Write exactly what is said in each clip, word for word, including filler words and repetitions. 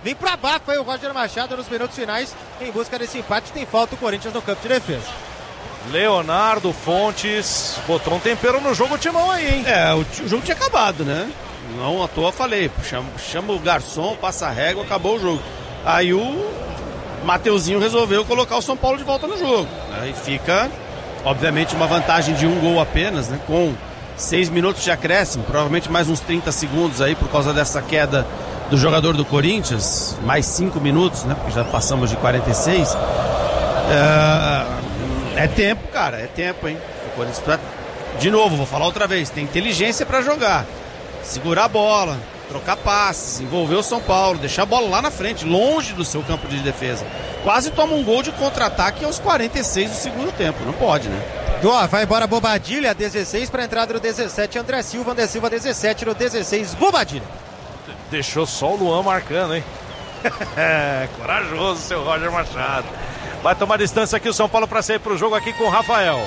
vem pra baixo aí o Roger Machado nos minutos finais em busca desse empate. Tem falta o Corinthians no campo de defesa. Leonardo Fontes botou um tempero no jogo, o Timão aí, hein? É, o, o jogo tinha acabado, né? Não à toa falei, chama, chama o garçom, passa a régua, acabou o jogo. Aí o Mateuzinho resolveu colocar o São Paulo de volta no jogo. Aí fica, obviamente, uma vantagem de um gol apenas, né? Com seis minutos de acréscimo, provavelmente mais uns trinta segundos aí por causa dessa queda do jogador do Corinthians, mais cinco minutos, né? Porque já passamos de quarenta e seis. É... É tempo, cara, é tempo, hein? De novo, vou falar outra vez, tem inteligência pra jogar. Segurar a bola, trocar passes, envolver o São Paulo, deixar a bola lá na frente, longe do seu campo de defesa. Quase toma um gol de contra-ataque aos quarenta e seis do segundo tempo, não pode, né? Ó, vai embora Bobadilha, dezesseis pra entrada do dezessete, André Silva, André Silva dezessete no dezesseis, Bobadilha. Deixou só o Luan marcando, hein? É, corajoso seu Roger Machado. Vai tomar distância aqui o São Paulo para sair pro jogo aqui com o Rafael.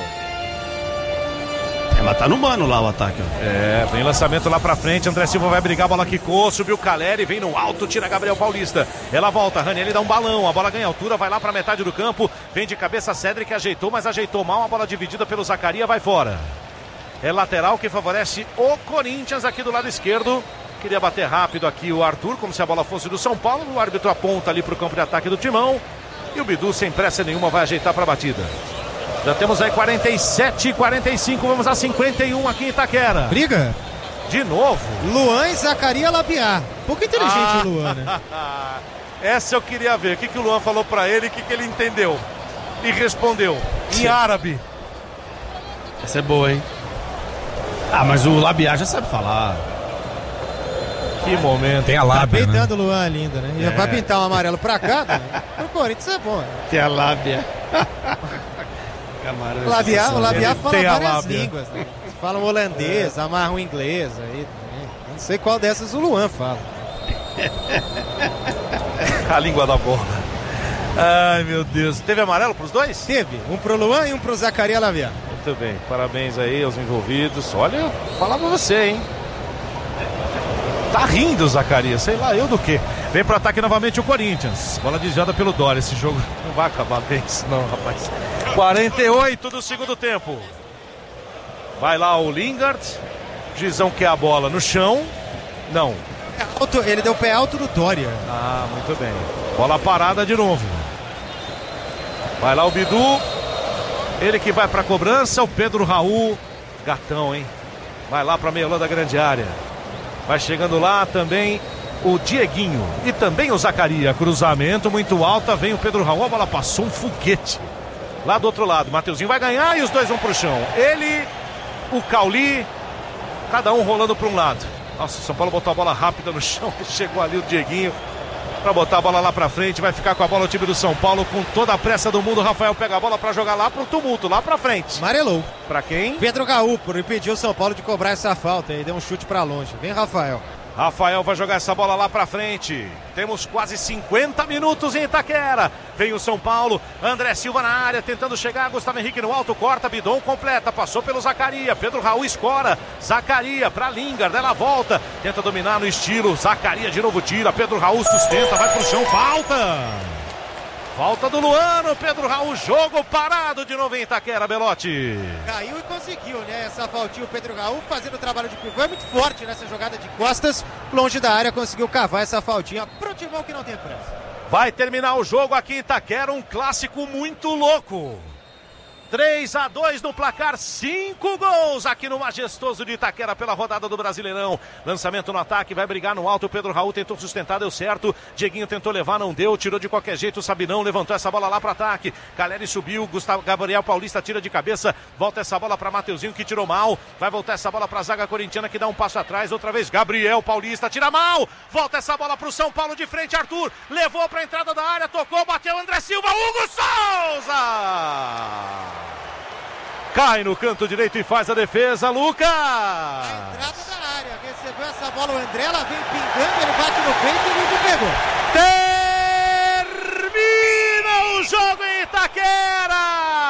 É, mas tá no mano lá o ataque, ó. É, vem lançamento lá pra frente, André Silva vai brigar, a bola quicou, subiu o Caleri, vem no alto, tira Gabriel Paulista. Ela volta, Ranieri dá um balão, a bola ganha altura, vai lá pra metade do campo, vem de cabeça Cédric, ajeitou, mas ajeitou mal, a bola dividida pelo Zaccaria, vai fora. É lateral que favorece o Corinthians aqui do lado esquerdo. Queria bater rápido aqui o Arthur, como se a bola fosse do São Paulo, o árbitro aponta ali pro campo de ataque do Timão. E o Bidu, sem pressa nenhuma, vai ajeitar para a batida. Já temos aí quarenta e sete, quarenta e cinco, vamos a cinquenta e um aqui em Itaquera. Briga? De novo. Luan e Zaccaria Labiar. Pouco inteligente ah, o Luan, né? Essa eu queria ver. O que, que o Luan falou para ele e o que, que ele entendeu. E respondeu em árabe. Essa é boa, hein? Ah, mas o Labiar já sabe falar. Que momento. Tem a lábia, tá peitando né? o Luan linda, né? E É. vai pintar um amarelo pra cá, né? Pro Corinthians é bom, né? Tem a lábia. Camarão, O Labiar, o Labiar fala tem a várias lábia. línguas, né? Fala holandês, é. amarra o inglês aí. Não sei qual dessas o Luan fala. A língua da bola. Ai, meu Deus. Teve amarelo pros dois? Teve. Um pro Luan e um pro Zaccaria Labiar. Muito bem. Parabéns aí aos envolvidos. Olha, eu vou falar pra você, hein? Tá rindo o Zaccaria, sei lá eu do que. Vem pro ataque novamente o Corinthians. Bola desviada pelo Dória. Esse jogo não vai acabar bem isso não, rapaz. quarenta e oito do segundo tempo. Vai lá o Lingard. Gizão quer a bola no chão. Não. Alto, ele deu pé alto do Dória. Ah, muito bem. Bola parada de novo. Vai lá o Bidu. Ele que vai pra cobrança. O Pedro Raul. Gatão, hein? Vai lá pra meia da grande área. Vai chegando lá também o Dieguinho e também o Zaccaria. Cruzamento muito alta, vem o Pedro Raul, a bola passou um foguete. Lá do outro lado, Mateuzinho vai ganhar e os dois vão pro chão. Ele, o Cauli, cada um rolando para um lado. Nossa, o São Paulo botou a bola rápida no chão, chegou ali o Dieguinho para botar a bola lá para frente. Vai ficar com a bola o time do São Paulo com toda a pressa do mundo. O Rafael pega a bola para jogar lá pro tumulto, lá para frente. Amarelou. Para quem? Pedro Raul, por impedir o São Paulo de cobrar essa falta e deu um chute para longe. Vem Rafael. Rafael vai jogar essa bola lá pra frente. Temos quase cinquenta minutos em Itaquera. Vem o São Paulo. André Silva na área, tentando chegar. Gustavo Henrique no alto, corta. Bidon completa. Passou pelo Zaccaria. Pedro Raul escora. Zaccaria pra Lingard. Ela volta. Tenta dominar no estilo. Zaccaria de novo tira. Pedro Raul sustenta. Vai pro chão. Falta. Falta do Luano. Pedro Raul. Jogo parado de novo em Itaquera, Belotti. Caiu e conseguiu, né? Essa faltinha, o Pedro Raul fazendo o trabalho de pivô. É muito forte nessa jogada de costas. Longe da área, conseguiu cavar essa faltinha pro Timão que não tem pressa. Vai terminar o jogo aqui em Itaquera. Um clássico muito louco. três a dois no placar, cinco gols aqui no majestoso de Itaquera pela rodada do Brasileirão. Lançamento no ataque, vai brigar no alto. O Pedro Raul tentou sustentar, deu certo. Dieguinho tentou levar, não deu. Tirou de qualquer jeito, o Sabinão levantou essa bola lá para ataque. Caleri subiu, Gustavo Gabriel Paulista tira de cabeça. Volta essa bola para Mateuzinho que tirou mal. Vai voltar essa bola para a zaga corintiana que dá um passo atrás. Outra vez Gabriel Paulista tira mal. Volta essa bola para o São Paulo de frente. Arthur levou para a entrada da área, tocou, bateu André Silva. Hugo Souza! Cai no canto direito e faz a defesa, Lucas! A entrada da área, recebeu essa bola o André, ela vem pingando, ele bate no peito e o Hugo pegou. Termina o jogo em Itaquera!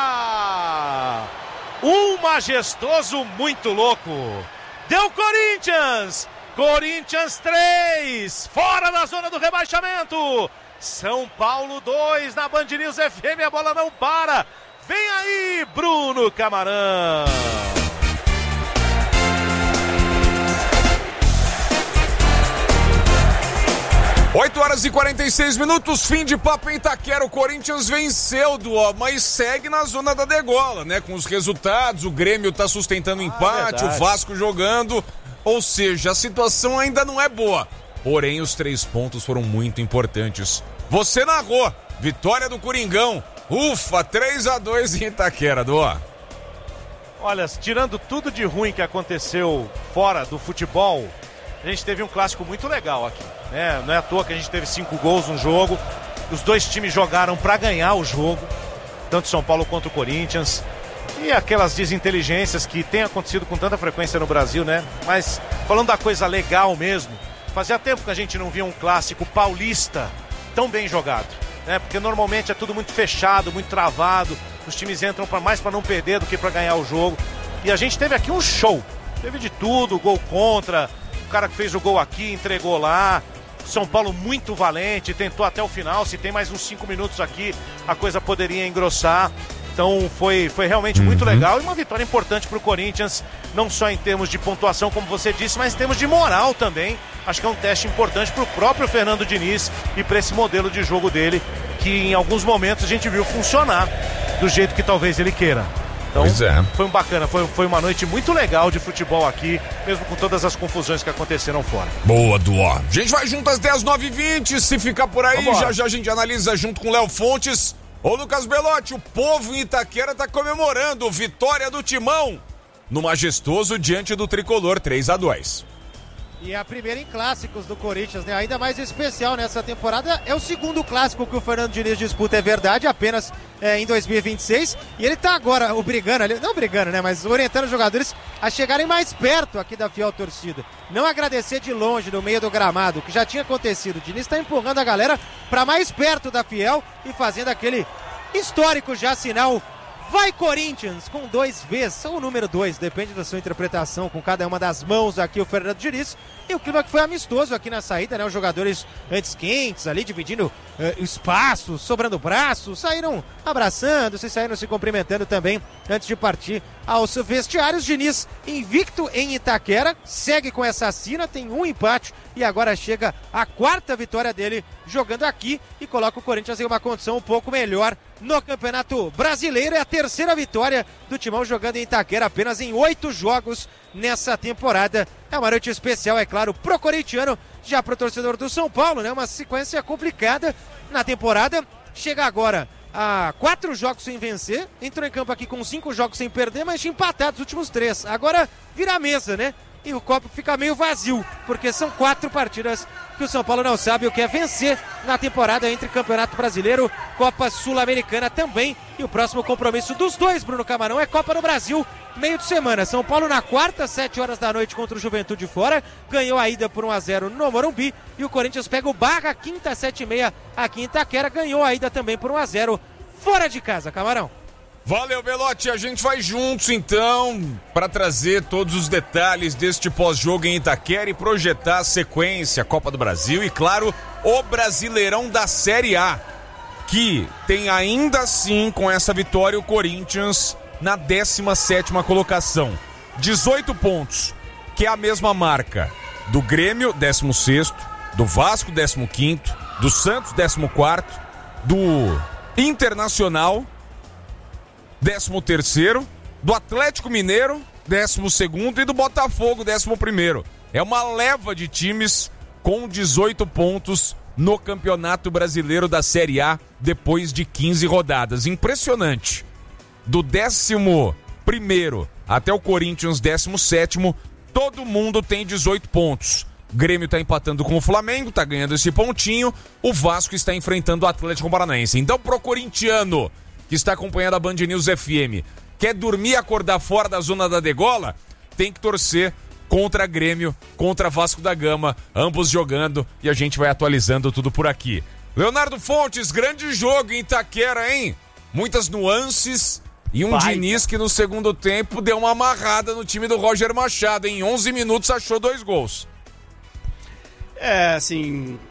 Um majestoso muito louco. Deu Corinthians! Corinthians três, fora da zona do rebaixamento. momento. São Paulo dois na Band News F M, a bola não para. Vem aí, Bruno Camarão. oito horas e quarenta e seis minutos, fim de papo em Itaquera. O Corinthians venceu, Duó, mas segue na zona da degola, né? Com os resultados, o Grêmio tá sustentando o empate, ah, o Vasco jogando. Ou seja, a situação ainda não é boa. Porém, os três pontos foram muito importantes. Você narrou, vitória do Coringão. Ufa, três a dois em Itaquera, Duó. Olha, tirando tudo de ruim que aconteceu fora do futebol, a gente teve um clássico muito legal aqui, né? Não é à toa que a gente teve cinco gols no jogo. Os dois times jogaram para ganhar o jogo, tanto São Paulo quanto o Corinthians. E aquelas desinteligências que tem acontecido com tanta frequência no Brasil, né? Mas falando da coisa legal mesmo, fazia tempo que a gente não via um clássico paulista tão bem jogado, né? Porque normalmente é tudo muito fechado, muito travado. Os times entram pra mais para não perder do que para ganhar o jogo. E a gente teve aqui um show. Teve de tudo, gol contra. O cara que fez o gol aqui, entregou lá. São Paulo muito valente, tentou até o final. Se tem mais uns cinco minutos aqui, a coisa poderia engrossar. Então foi, foi realmente muito uhum. legal. E uma vitória importante para o Corinthians, não só em termos de pontuação, como você disse, mas em termos de moral também. Acho que é um teste importante para o próprio Fernando Diniz e para esse modelo de jogo dele, que em alguns momentos a gente viu funcionar do jeito que talvez ele queira. Então, pois é. Foi um bacana, foi, foi uma noite muito legal de futebol aqui, mesmo com todas as confusões que aconteceram fora. Boa, Duó. A gente vai junto às dez, nove e vinte, se ficar por aí, Vambora. já já a gente analisa junto com o Léo Fontes. Ô Lucas Belotti, o povo em Itaquera tá comemorando vitória do Timão no Majestoso diante do Tricolor, três a dois. E a primeira em clássicos do Corinthians, né? Ainda mais especial nessa temporada. É o segundo clássico que o Fernando Diniz disputa, é verdade, apenas é, em dois mil e vinte e seis. E ele tá agora obrigando, não brigando, né? Mas orientando os jogadores a chegarem mais perto aqui da fiel torcida. Não agradecer de longe, no meio do gramado, o que já tinha acontecido. O Diniz tá empurrando a galera para mais perto da fiel e fazendo aquele histórico já sinal. Vai Corinthians, com dois Vs, ou o número dois, depende da sua interpretação, com cada uma das mãos aqui o Fernando Diniz. E o clima que foi amistoso aqui na saída, né? Os jogadores antes quentes ali, dividindo uh, espaço, sobrando braço, saíram abraçando, se saíram se cumprimentando também antes de partir aos vestiários. Diniz invicto em Itaquera, segue com essa sina, tem um empate e agora chega a quarta vitória dele jogando aqui e coloca o Corinthians em uma condição um pouco melhor no Campeonato Brasileiro. É a terceira vitória do Timão jogando em Itaquera, apenas em oito jogos nessa temporada. É uma noite especial, é claro, pro corintiano, já pro torcedor do São Paulo, né? Uma sequência complicada na temporada. Chega agora a quatro jogos sem vencer, entrou em campo aqui com cinco jogos sem perder, mas tinha empatado os últimos três. Agora vira a mesa, né? E o copo fica meio vazio, porque são quatro partidas que o São Paulo não sabe o que é vencer na temporada entre Campeonato Brasileiro, Copa Sul-Americana também. E o próximo compromisso dos dois, Bruno Camarão, é Copa do Brasil, meio de semana. São Paulo na quarta, sete horas da noite contra o Juventude fora, ganhou a ida por um a zero no Morumbi. E o Corinthians pega o Barra, quinta, sete e meia aqui em Itaquera, ganhou a ida também por um a zero fora de casa, Camarão. Valeu, Belotti, a gente vai juntos então para trazer todos os detalhes deste pós-jogo em Itaquera e projetar a sequência, Copa do Brasil e, claro, o Brasileirão da Série A, que tem ainda assim, com essa vitória, o Corinthians na décima sétima colocação, dezoito pontos, que é a mesma marca do Grêmio, décimo sexto, do Vasco, décimo quinto, do Santos, décimo quarto, do Internacional, décimo terceiro, do Atlético Mineiro, décimo segundo e do Botafogo, décimo primeiro. É uma leva de times com dezoito pontos no Campeonato Brasileiro da Série A depois de quinze rodadas. Impressionante. Do décimo primeiro até o Corinthians, décimo sétimo, todo mundo tem dezoito pontos. O Grêmio está empatando com o Flamengo, está ganhando esse pontinho. O Vasco está enfrentando o Atlético Paranaense. Então, pro corintiano que está acompanhando a Band News F M, quer dormir e acordar fora da zona da degola, tem que torcer contra Grêmio, contra Vasco da Gama, ambos jogando, e a gente vai atualizando tudo por aqui. Leonardo Fontes, grande jogo em Itaquera, hein? Muitas nuances e um Vai. Diniz que no segundo tempo deu uma amarrada no time do Roger Machado. Em onze minutos achou dois gols. É, assim,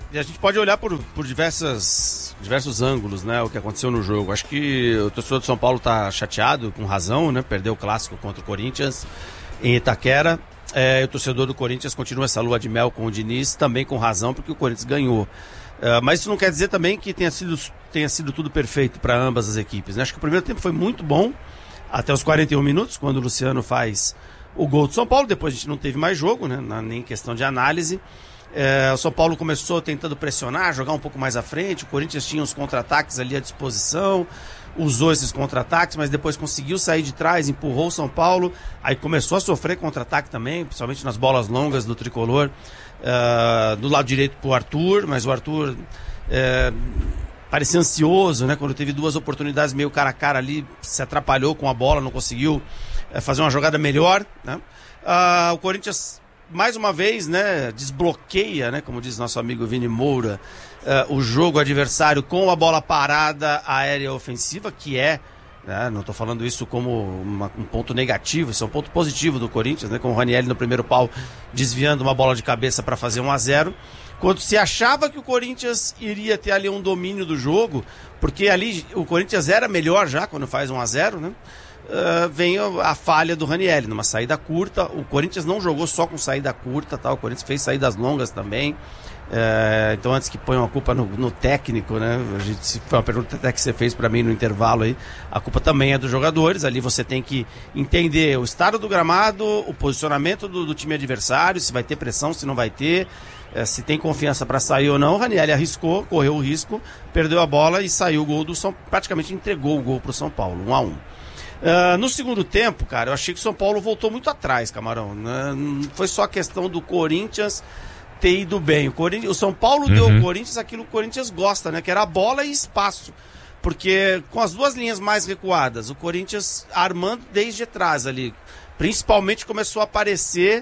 E a gente pode olhar por, por diversas, diversos ângulos, né, o que aconteceu no jogo. Acho que o torcedor de São Paulo está chateado, com razão, né, perdeu o clássico contra o Corinthians em Itaquera. É, o torcedor do Corinthians continua essa lua de mel com o Diniz, também com razão, porque o Corinthians ganhou. Uh, mas isso não quer dizer também que tenha sido, tenha sido tudo perfeito para ambas as equipes, né? Acho que o primeiro tempo foi muito bom, até os quarenta e um minutos, quando o Luciano faz o gol do São Paulo. Depois a gente não teve mais jogo, né? Na, nem questão de análise. É, o São Paulo começou tentando pressionar, jogar um pouco mais à frente. O Corinthians tinha os contra-ataques ali à disposição, usou esses contra-ataques, mas depois conseguiu sair de trás, empurrou o São Paulo. Aí começou a sofrer contra-ataque também, principalmente nas bolas longas do tricolor. Uh, do lado direito pro Arthur, mas o Arthur uh, parecia ansioso, né? Quando teve duas oportunidades meio cara a cara ali, se atrapalhou com a bola, não conseguiu uh, fazer uma jogada melhor, né? Uh, o Corinthians, mais uma vez, né, desbloqueia, né, como diz nosso amigo Vini Moura, uh, o jogo adversário com a bola parada aérea ofensiva, que é, né, não estou falando isso como uma, um ponto negativo, isso é um ponto positivo do Corinthians, né, com o Ranieri no primeiro pau desviando uma bola de cabeça para fazer um a zero, quando se achava que o Corinthians iria ter ali um domínio do jogo, porque ali o Corinthians era melhor já quando faz um a zero, né, uh, vem a, a falha do Ranieri, numa saída curta. O Corinthians não jogou só com saída curta, tá? O Corinthians fez saídas longas também. É, então, antes que ponham a culpa no, no técnico, né? A gente, foi uma pergunta até que você fez para mim no intervalo aí. A culpa também é dos jogadores. Ali você tem que entender o estado do gramado, o posicionamento do, do time adversário, se vai ter pressão, se não vai ter, é, se tem confiança para sair ou não. O Ranieri arriscou, correu o risco, perdeu a bola e saiu o gol do São Paulo. Praticamente entregou o gol pro São Paulo, um a um. Uh, no segundo tempo, cara, eu achei que o São Paulo voltou muito atrás, Camarão. Né? Não foi só a questão do Corinthians ter ido bem. O, Corinthians, o São Paulo uhum. deu ao Corinthians aquilo que o Corinthians gosta, né? Que era bola e espaço. Porque com as duas linhas mais recuadas, o Corinthians armando desde trás ali. Principalmente começou a aparecer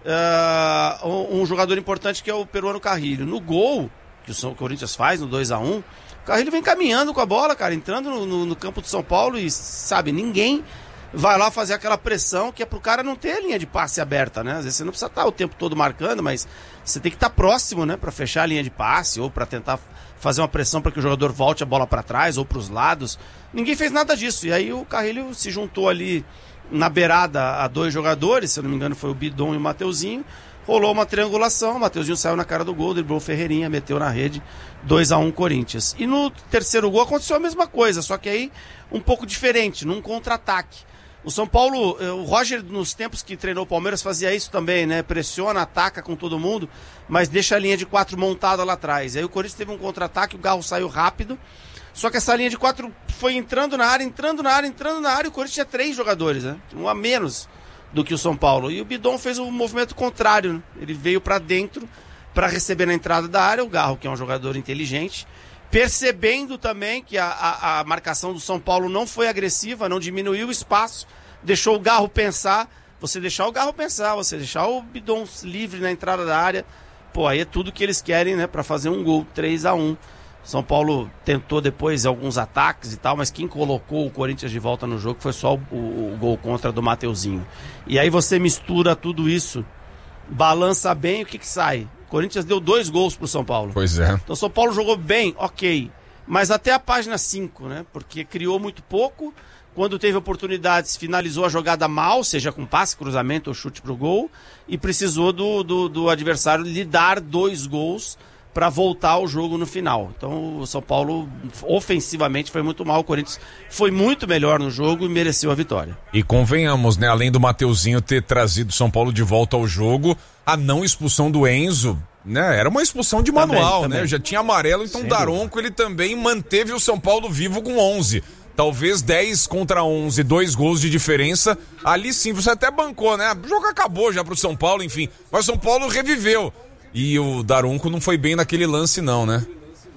uh, um, um jogador importante que é o peruano Carrilho. No gol que o, São, o Corinthians faz, no dois a um, o Carrilho vem caminhando com a bola, cara, entrando no, no, no campo de São Paulo e, sabe, ninguém vai lá fazer aquela pressão que é pro cara não ter a linha de passe aberta, né? Às vezes você não precisa estar o tempo todo marcando, mas você tem que estar próximo, né? Pra fechar a linha de passe ou pra tentar fazer uma pressão para que o jogador volte a bola para trás ou pros lados. Ninguém fez nada disso. E aí o Carrilho se juntou ali na beirada a dois jogadores, se eu não me engano foi o Bidon e o Mateuzinho. Rolou uma triangulação, o Mateuzinho saiu na cara do gol, driblou o Ferreirinha, meteu na rede, dois a um Corinthians. E no terceiro gol aconteceu a mesma coisa, só que aí um pouco diferente, num contra-ataque. O São Paulo, o Roger, nos tempos que treinou o Palmeiras, fazia isso também, né? Pressiona, ataca com todo mundo, mas deixa a linha de quatro montada lá atrás. Aí o Corinthians teve um contra-ataque, o Garro saiu rápido, só que essa linha de quatro foi entrando na área, entrando na área, entrando na área, e o Corinthians tinha três jogadores, né? Um a menos do que o São Paulo. E o Bidon fez o um movimento contrário, né? Ele veio para dentro para receber na entrada da área, o Garro, que é um jogador inteligente, percebendo também que a, a, a marcação do São Paulo não foi agressiva, não diminuiu o espaço, deixou o Garro pensar. Você deixar o Garro pensar, você deixar o Bidon livre na entrada da área, pô, aí é tudo que eles querem, né, para fazer um gol, três a um. São Paulo tentou depois alguns ataques e tal, mas quem colocou o Corinthians de volta no jogo foi só o, o, o gol contra do Mateuzinho. E aí você mistura tudo isso, balança bem, o que que sai? O Corinthians deu dois gols pro São Paulo. Pois é. Então o São Paulo jogou bem, ok, mas até a página cinco, né? Porque criou muito pouco, quando teve oportunidades finalizou a jogada mal, seja com passe, cruzamento ou chute pro gol, e precisou do, do, do adversário lhe dar dois gols para voltar ao jogo no final. Então o São Paulo ofensivamente foi muito mal, o Corinthians foi muito melhor no jogo e mereceu a vitória. E convenhamos, né, além do Mateuzinho ter trazido o São Paulo de volta ao jogo, a não expulsão do Enzo, né, era uma expulsão de manual, também, também. né, já tinha amarelo, então o Daronco ele também manteve o São Paulo vivo com onze. Talvez dez contra onze, dois gols de diferença, ali sim você até bancou, né, o jogo acabou já pro São Paulo, enfim, mas o São Paulo reviveu. E o Daronco não foi bem naquele lance não, né?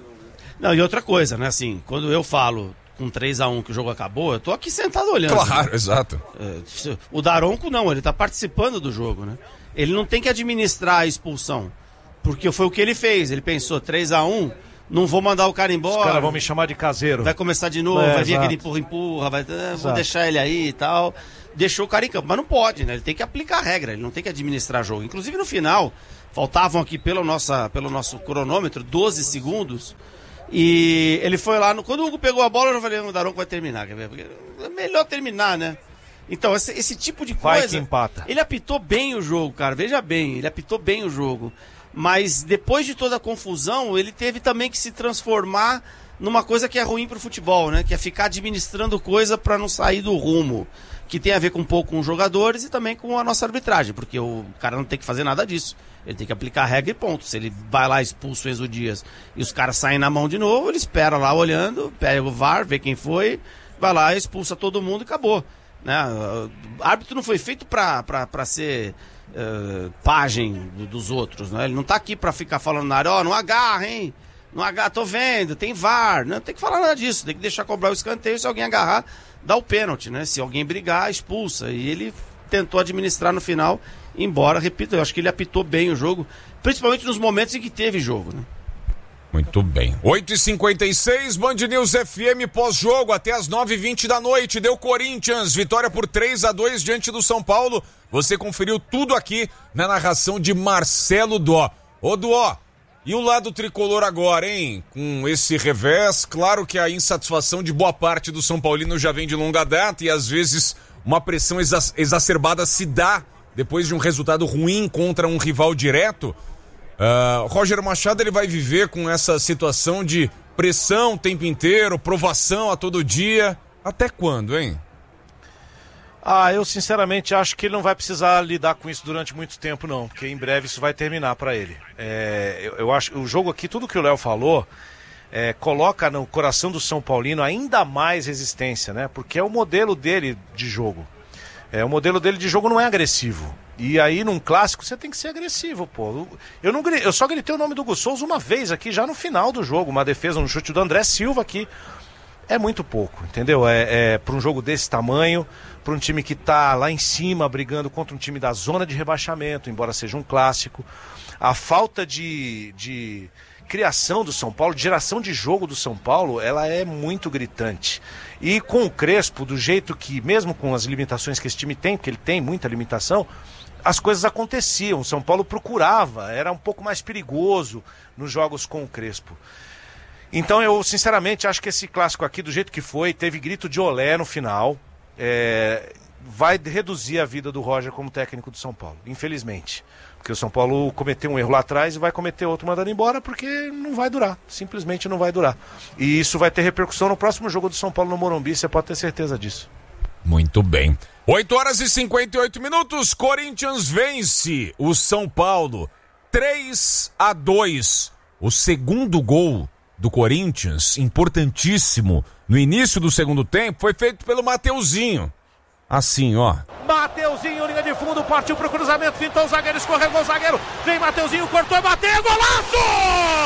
Não, e outra coisa, né, assim, quando eu falo com três a um que o jogo acabou, eu tô aqui sentado olhando. Claro, né? Exato. É, o Daronco não, ele tá participando do jogo, né? Ele não tem que administrar a expulsão, porque foi o que ele fez, ele pensou, três a um, não vou mandar o cara embora. Os caras vão me chamar de caseiro. Vai começar de novo, é, vai vir exato. aquele empurra-empurra, vai, ah, vou deixar ele aí e tal. Deixou o cara em campo, mas não pode, né? Ele tem que aplicar a regra, ele não tem que administrar jogo. Inclusive no final, faltavam aqui pelo, nossa, pelo nosso cronômetro doze segundos. E ele foi lá, no, quando o Hugo pegou a bola, eu já falei, o Daronco vai terminar, quer ver? Porque é melhor terminar, né? Então, esse, esse tipo de coisa... Vai que empata. Ele apitou bem o jogo, cara, veja bem, ele apitou bem o jogo. Mas depois de toda a confusão, ele teve também que se transformar numa coisa que é ruim pro futebol, né? Que é ficar administrando coisa para não sair do rumo. Que tem a ver com um pouco com os jogadores e também com a nossa arbitragem, porque o cara não tem que fazer nada disso. Ele tem que aplicar a regra e ponto. Se ele vai lá, expulsa o Enzo Dias e os caras saem na mão de novo, ele espera lá olhando, pega o V A R, vê quem foi, vai lá, expulsa todo mundo e acabou. Né? O árbitro não foi feito pra, pra, pra ser uh, pajem dos outros. Né? Ele não tá aqui pra ficar falando na área, ó, oh, não agarra, hein? Não agarra, tô vendo, tem V A R. Não tem que falar nada disso, tem que deixar cobrar o escanteio, se alguém agarrar, dá o pênalti, né? Se alguém brigar, expulsa. E ele tentou administrar no final, embora, repito, eu acho que ele apitou bem o jogo, principalmente nos momentos em que teve jogo, né? Muito bem. oito e cinquenta e seis, Band News F M pós-jogo, até as nove e vinte da noite. Deu Corinthians, vitória por três a dois diante do São Paulo. Você conferiu tudo aqui na narração de Marcelo Dó. Ô Dó, e o lado tricolor agora, hein? Com esse revés, claro que a insatisfação de boa parte do São Paulino já vem de longa data e às vezes uma pressão exa- exacerbada se dá depois de um resultado ruim contra um rival direto. Uh, Roger Machado, ele vai viver com essa situação de pressão o tempo inteiro, provação a todo dia. Até quando, hein? Ah, eu sinceramente acho que ele não vai precisar lidar com isso durante muito tempo, não, porque em breve isso vai terminar para ele. É, eu, eu acho que o jogo aqui, tudo que o Léo falou, é, coloca no coração do São Paulino ainda mais resistência, né? Porque é o modelo dele de jogo. É, o modelo dele de jogo não é agressivo. E aí, num clássico, você tem que ser agressivo, pô. Eu, não, eu só gritei o nome do Gus Souza uma vez aqui, já no final do jogo. Uma defesa no chute do André Silva aqui. É muito pouco, entendeu? É, é para um jogo desse tamanho, para um time que tá lá em cima, brigando contra um time da zona de rebaixamento, embora seja um clássico. A falta de, de criação do São Paulo, de geração de jogo do São Paulo, ela é muito gritante. E com o Crespo, do jeito que, mesmo com as limitações que esse time tem, porque ele tem muita limitação, as coisas aconteciam, o São Paulo procurava, era um pouco mais perigoso nos jogos com o Crespo. Então eu sinceramente acho que esse clássico aqui, do jeito que foi, teve grito de olé no final, é, vai reduzir a vida do Roger como técnico do São Paulo, infelizmente. Porque o São Paulo cometeu um erro lá atrás e vai cometer outro mandando embora porque não vai durar, simplesmente não vai durar. E isso vai ter repercussão no próximo jogo do São Paulo no Morumbi, você pode ter certeza disso. Muito bem. oito horas e cinquenta e oito minutos, Corinthians vence o São Paulo três a dois. O segundo gol do Corinthians, importantíssimo, no início do segundo tempo, foi feito pelo Mateuzinho. Assim, ó. Mateuzinho, linha de fundo, partiu pro cruzamento, fintou o zagueiro, escorregou o zagueiro, vem Mateuzinho, cortou, bateu, golaço!